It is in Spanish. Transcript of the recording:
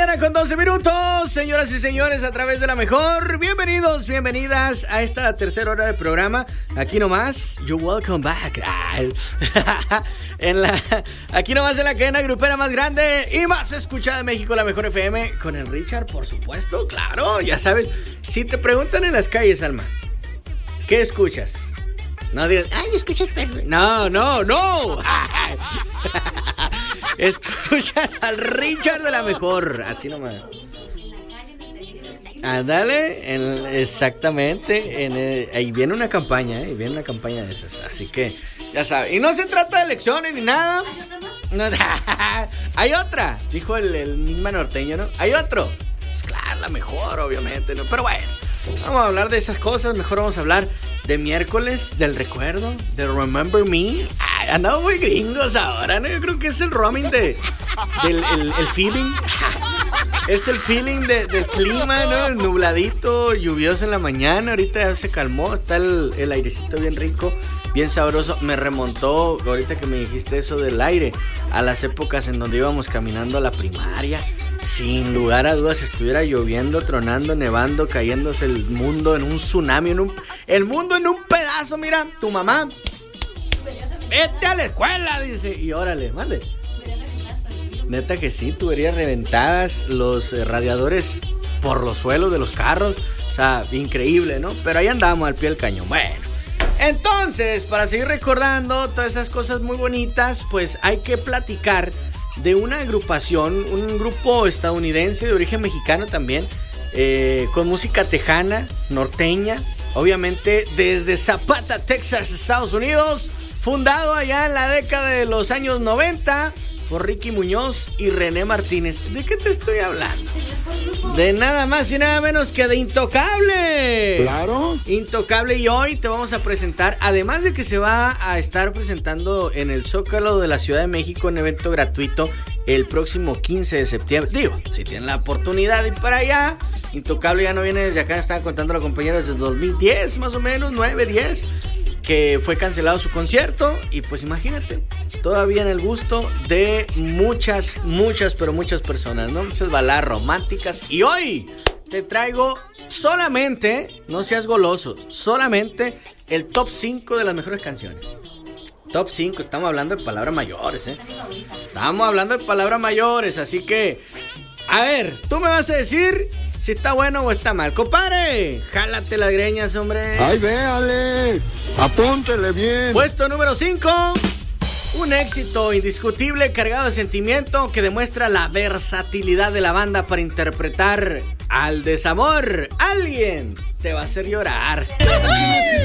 mañana con 12 minutos, señoras y señores, a través de la mejor. Bienvenidos, bienvenidas a esta tercera hora del programa. Aquí nomás, you're welcome back. Aquí nomás en la cadena grupera más grande y más escuchada de México, la mejor FM, con el Richard, por supuesto, claro, ya sabes. Si te preguntan en las calles, Alma, ¿qué escuchas? No digas, ay, escuchas perro. No. Escuchas al Richard de la mejor, así nomás. Ándale, exactamente. Ahí viene una campaña, viene una campaña de esas, así que ya sabes. Y no se trata de elecciones ni nada. No, hay otra, dijo el mismo norteño, ¿no? Hay otro. Pues claro, la mejor, obviamente, ¿no? Pero bueno, vamos a hablar de esas cosas. Mejor vamos a hablar de miércoles, del recuerdo, de Remember Me. Andamos muy gringos ahora, ¿no? Yo creo que es el roaming del feeling. Es el feeling del clima, ¿no? El nubladito, lluvioso en la mañana. Ahorita ya se calmó, está el airecito bien rico, bien sabroso. Me remontó, ahorita que me dijiste eso del aire, a las épocas en donde íbamos caminando a la primaria. Sin lugar a dudas, estuviera lloviendo, tronando, nevando, cayéndose el mundo en un tsunami, el mundo en un pedazo. Mira, tu mamá, vete a la escuela, dice, y órale, mande. Neta que sí, tuberías reventadas, los radiadores por los suelos de los carros, o sea, increíble, ¿no? Pero ahí andamos al pie del cañón. Bueno, entonces, para seguir recordando todas esas cosas muy bonitas, pues hay que platicar de una agrupación, un grupo estadounidense de origen mexicano también, con música tejana, norteña, obviamente desde Zapata, Texas, Estados Unidos, fundado allá en la década de los años 90 por Ricky Muñoz y René Martínez. ¿De qué te estoy hablando? De nada más y nada menos que de Intocable. Claro. Intocable, y hoy te vamos a presentar, además de que se va a estar presentando en el Zócalo de la Ciudad de México, un evento gratuito el próximo 15 de septiembre. Digo, si tienen la oportunidad de ir para allá. Intocable ya no viene desde acá, estaban contando los compañeros desde 2010, más o menos, 9, 10. Que fue cancelado su concierto. Y pues imagínate, todavía en el gusto de muchas personas, ¿no? Muchas baladas románticas. Y hoy te traigo solamente, no seas goloso, solamente el top 5 de las mejores canciones. Top 5, estamos hablando de palabras mayores, Estamos hablando de palabras mayores, así que, a ver, tú me vas a decir si está bueno o está mal. Compadre, jálate las greñas, hombre. Ay, véale, apúntele bien. Puesto número 5. Un éxito indiscutible, cargado de sentimiento, que demuestra la versatilidad de la banda para interpretar al desamor. Alguien te va a hacer llorar.